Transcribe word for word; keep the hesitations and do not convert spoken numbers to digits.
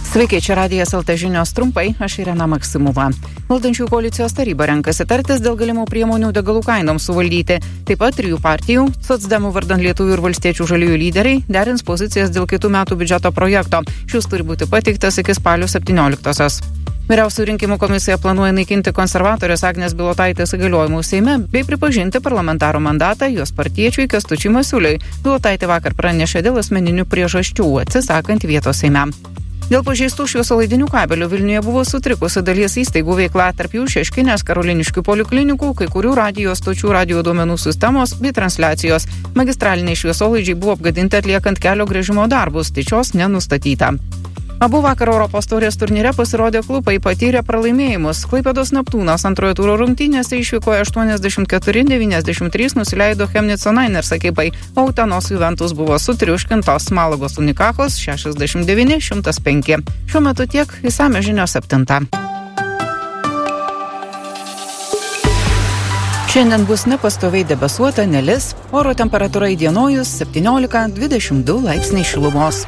Sveiki, čia Radijas L T žinios trumpai, aš Irena Maksimova. Valdančiųjų koalicijos taryba renkasi tartis dėl galimų priemonių degalų kainoms suvaldyti. Taip pat trijų partijų, socdemų vardan Lietuvių ir Valstiečių žaliųjų lyderiai, derins pozicijas dėl kitų metų biudžeto projekto. Šis turi būti pateiktas iki spalio septynioliktosios. Vyriausiųjų rinkimų komisija planuoja naikinti konservatorės Agnės Bilotaitės įgaliojimus Seime bei pripažinti parlamentaro mandatą jos partiečiui Kęstučiui Masiuliui. Bilotaitė vakar pranešė dėl asmeninių priežasčių, atsisakant vietos Seime. Dėl pažeistų šviesolaidinių kabelių Vilniuje buvo sutrikusi dalies įstaigų veikla, tarp jų Šeškinės, Karoliniškių poliklinikų, kai kurių radijo stočių radijo duomenų sistemos bei transliacijos. Magistraliniai šviesolaidžiai buvo apgadinti atliekant kelio gręžimo darbus, tačios nenustatyta. Abu vakar Europos taurės turnyre pasirodę klubai patyrė pralaimėjimus. Klaipėdos Neptūnas antrojo turo rungtynėse išvykoje aštuoniasdešimt keturi devyniasdešimt trys nusileido Chemnitzo Niners ekipai, o Utenos Juventus buvo sutriuškintos Malagos Unikachos šešiasdešimt devyni šimtas penki. Šiuo metu tiek, išsamios žinios septintą. Šiandien bus nepastoviai debesuota, nelis, oro temperatūra įdienojus septyniolika dvidešimt du laipsniai šilumos.